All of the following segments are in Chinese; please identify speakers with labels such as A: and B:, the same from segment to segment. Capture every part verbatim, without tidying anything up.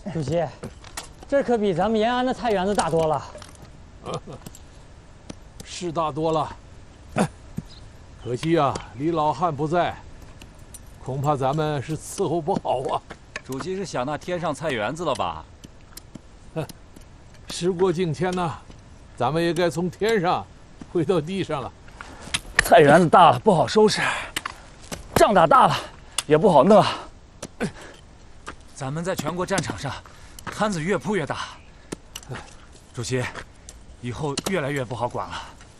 A: 主席，这可比咱们延安的菜园子大多了。
B: 是大多了，可惜啊，李老汉不在，恐怕咱们是伺候不好啊。
C: 主席是想那天上菜园子了吧？
B: 时过境迁呐、啊，咱们也该从天上回到地上了。
D: 菜园子大了不好收拾，仗打大了也不好弄啊。
C: 咱们在全国战场上，摊子越铺越大。主席，以后越来越不好管了。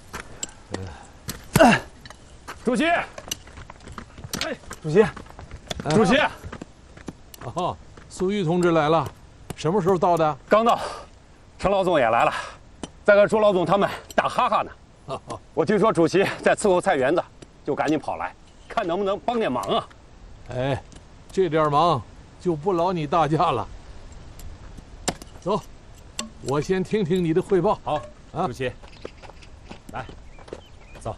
D: 主席，哎，主席，主席，
B: 哦，苏玉同志来了，什么时候到的？
D: 刚到，陈老总也来了，在跟朱老总他们打哈哈呢。我听说主席在伺候菜园子，就赶紧跑来，看能不能帮点忙啊。
B: 哎，这点忙就不劳你大驾了。走，我先听听你的汇报。
D: 好，
B: 啊，
D: 主席，来，走。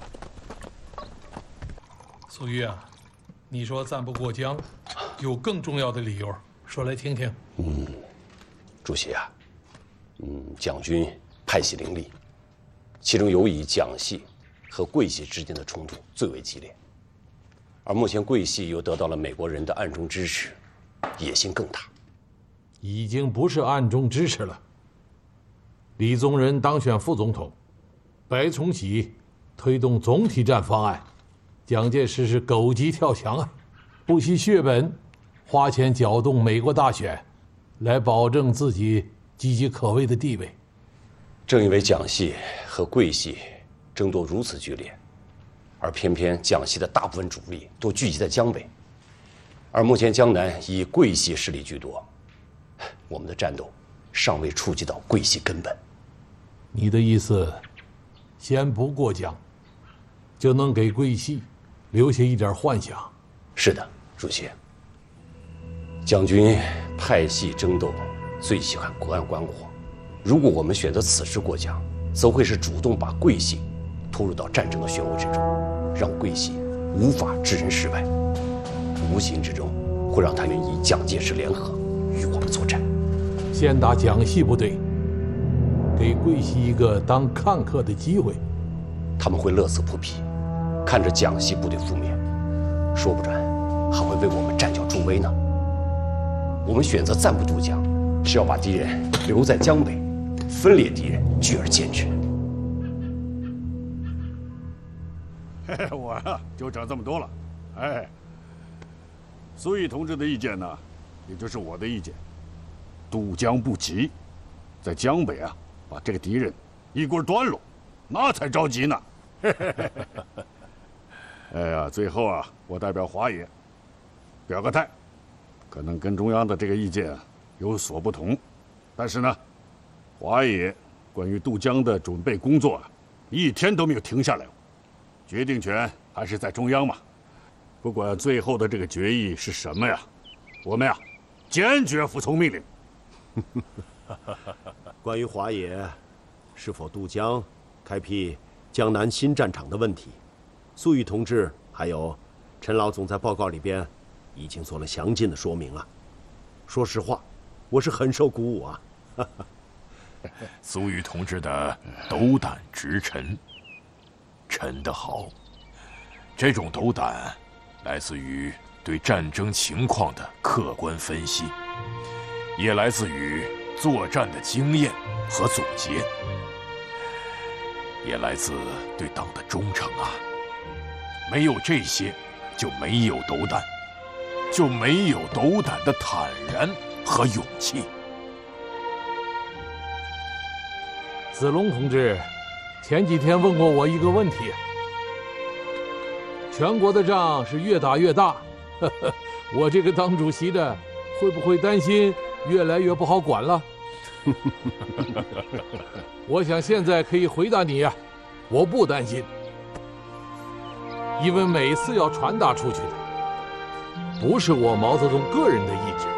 B: 苏玉啊，你说战不过江，有更重要的理由，说来听听。
E: 嗯，主席啊，嗯，蒋军派系林立，其中尤以蒋系和桂系之间的冲突最为激烈，而目前桂系又得到了美国人的暗中支持，野心更大。
B: 已经不是暗中支持了。李宗仁当选副总统，白崇禧推动总体战方案，蒋介石是狗急跳墙啊，不惜血本，花钱搅动美国大选，来保证自己岌岌可危的地位。
E: 正因为蒋系和桂系争夺如此剧烈，而偏偏蒋系的大部分主力都聚集在江北，而目前江南以桂系势力居多，我们的战斗尚未触及到桂系根本。
B: 你的意思，先不过江，就能给桂系留下一点幻想？
E: 是的，主席。蒋军派系争斗，最喜欢隔岸观火。如果我们选择此时过江，则会是主动把桂系拖入到战争的漩涡之中，让桂系无法置身事外，无形之中会让他们以蒋介石联合与我们作战。
B: 先打蒋系部队，给桂系一个当看客的机会。
E: 他们会乐此不疲，看着蒋系部队覆灭，说不准还会为我们站脚助威呢。我们选择暂不渡江，是要把敌人留在江北，分裂敌人，聚而歼之。
F: 嘿嘿，我啊就讲这么多了。哎，苏毅同志的意见呢，也就是我的意见。渡江不急，在江北啊，把这个敌人一锅端了，那才着急呢。哎呀，最后啊，我代表华野表个态，可能跟中央的这个意见有所不同，但是呢，华野关于渡江的准备工作啊，一天都没有停下来，决定权还是在中央嘛。不管最后的这个决议是什么呀，我们呀，坚决服从命令。
G: 关于华野是否渡江、开辟江南新战场的问题，粟裕同志还有陈老总在报告里边已经做了详尽的说明了。说实话，我是很受鼓舞啊。
H: 粟裕同志的斗胆直陈，陈得好。这种斗胆来自于对战争情况的客观分析，也来自于作战的经验和总结，也来自对党的忠诚啊。没有这些，就没有斗胆，就没有斗胆的坦然和勇气。
B: 子龙同志前几天问过我一个问题：全国的仗是越打越大，呵呵，我这个当主席的会不会担心越来越不好管了？我想现在可以回答你呀、啊，我不担心，因为每次要传达出去的，不是我毛泽东个人的意志，